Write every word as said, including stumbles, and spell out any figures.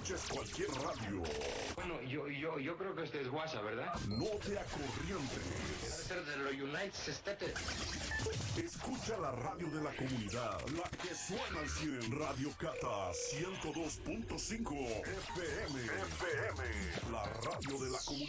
escuches cualquier radio. Bueno, yo, yo, yo creo que este es guasa, ¿verdad? No te acorrientes. Debe ser de los United States. Escucha la radio de la comunidad, la que suena al cien. Radio Cata ciento dos punto cinco F M. F M. La radio de la comunidad.